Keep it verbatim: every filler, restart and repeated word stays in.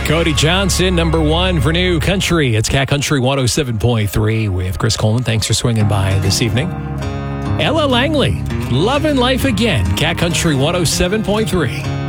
Cody Johnson, number one for New Country. It's Cat Country one oh seven point three with Chris Coleman. Thanks for swinging by this evening. Ella Langley, Lovin' Life Again, Cat Country one oh seven point three.